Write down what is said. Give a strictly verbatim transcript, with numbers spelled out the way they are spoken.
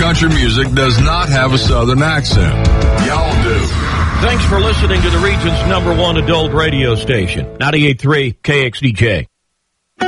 country music does not have a Southern accent. Y'all do. Thanks for listening to the region's number one adult radio station, ninety-eight point three K X D J.